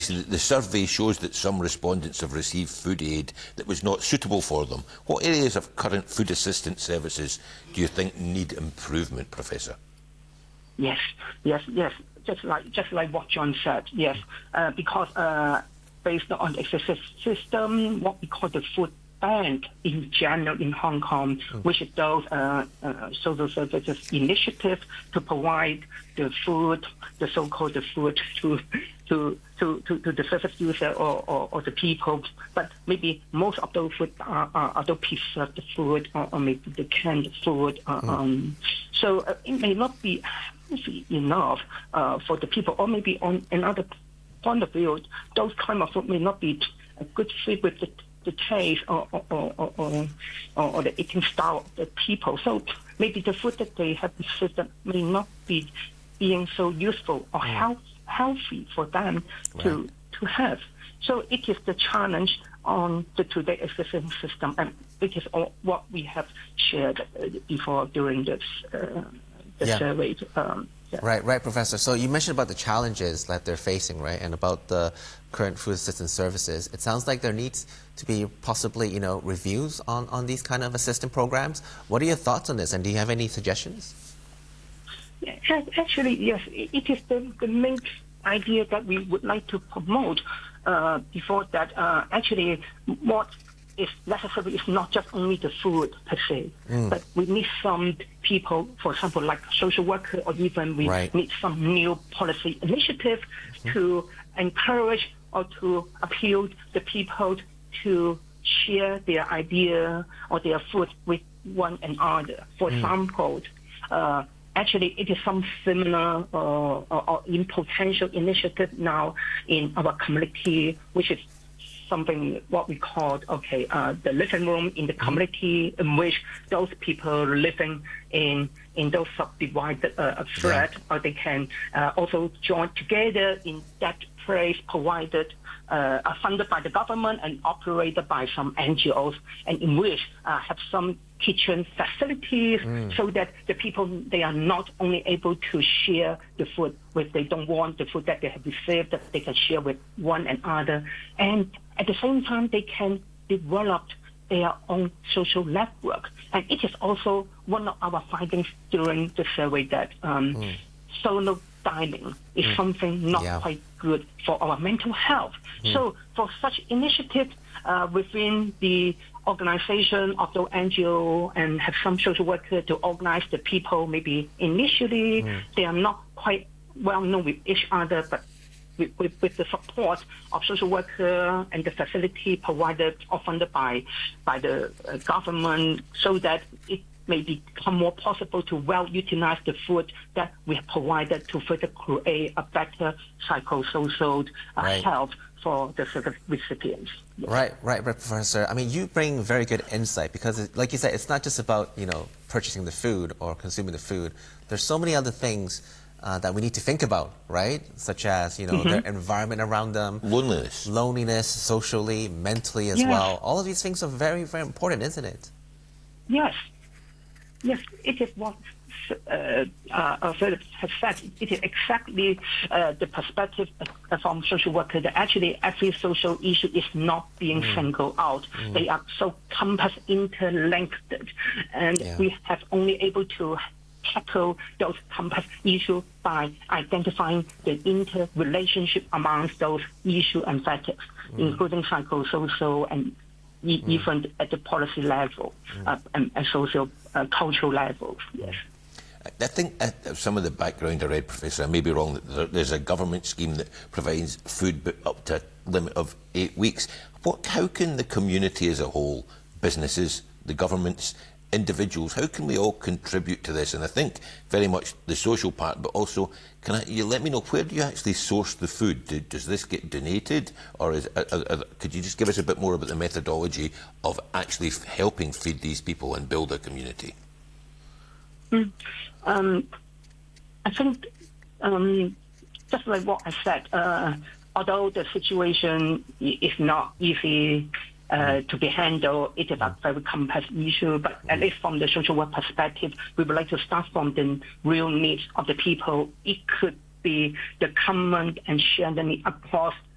the survey shows that some respondents have received food aid that was not suitable for them. What areas of current food assistance services do you think need improvement, Professor? Yes. Just like what John said. Yes, because based on the existing system, what we call the food bank in general in Hong Kong, which is those social services initiative to provide the food, the so-called the food to the service user or the people. But maybe most of those food are the preserved food or maybe the canned food. So it may not be enough for the people, or maybe on another point of view, those kind of food may not be a good fit with the taste or the eating style of the people. So maybe the food that they have received may not be being so useful or healthy for them to have. So it is the challenge on the today existing system, and it is all what we have shared before during this survey. Right, Professor. So you mentioned about the challenges that they're facing, right, and about the current food assistance services. It sounds like there needs to be possibly, reviews on these kind of assistance programs. What are your thoughts on this, and do you have any suggestions? Yeah, actually, yes, it is the main idea that we would like to promote before that. Actually, what is necessary is not just only the food per se, but we need some people, for example, like social worker, or even we need some new policy initiative to encourage or to appeal the people to share their idea or their food with one another. For example, actually, it is some similar or in potential initiative now in our community, which is something what we call the living room in the community, in which those people living in those subdivided flats, or they can also join together in that place provided, funded by the government and operated by some NGOs, and in which have some kitchen facilities, so that the people, they are not only able to share the food with, they don't want the food that they have received, that they can share with one another, and at the same time they can develop their own social network. And it is also one of our findings during the survey that solo dining is something not quite good for our mental health. So for such initiatives within the organization of the NGO, and have some social worker to organize the people, maybe initially they are not quite well known with each other, but with the support of social worker and the facility provided or funded by the government, so that it may become more possible to well utilize the food that we have provided to further create a better psychosocial health for the service recipients. Right, Professor. I mean, you bring very good insight, because, like you said, it's not just about purchasing the food or consuming the food. There's so many other things that we need to think about, right? Such as their environment around them, loneliness, socially, mentally as well. All of these things are very, very important, isn't it? Yes, it is what Philip has said. It is exactly the perspective from social worker that actually every social issue is not being singled out. They are so complex, interlinked, and we have only able to tackle those complex issues by identifying the interrelationship amongst those issues and factors, including psychosocial and even at the policy level and social cultural levels. Yes. I think some of the background I read, Professor, I may be wrong, that there's a government scheme that provides food but up to a limit of 8 weeks. How can the community as a whole, businesses, the governments, individuals, how can we all contribute to this? And I think very much the social part, but also, you let me know, where do you actually source the food? Does this get donated, or could you just give us a bit more about the methodology of actually helping feed these people and build a community? I think, just like what I said, although the situation is not easy to be handled, it is a very complex issue, but at least from the social work perspective, we would like to start from the real needs of the people. It could be the common and shared need across